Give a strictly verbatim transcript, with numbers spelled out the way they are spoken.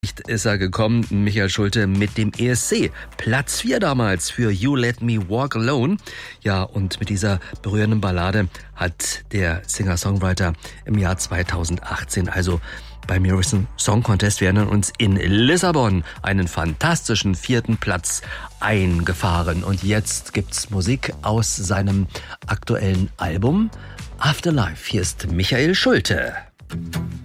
Ist er gekommen, Michael Schulte mit dem E S C. Platz vier damals für You Let Me Walk Alone. Ja, und mit dieser berührenden Ballade hat der Singer-Songwriter im Jahr zweitausendachtzehn, also beim Eurovision Song Contest, wir erinnern uns, in Lissabon einen fantastischen vierten Platz eingefahren. Und jetzt gibt's Musik aus seinem aktuellen Album Afterlife. Hier ist Michael Schulte.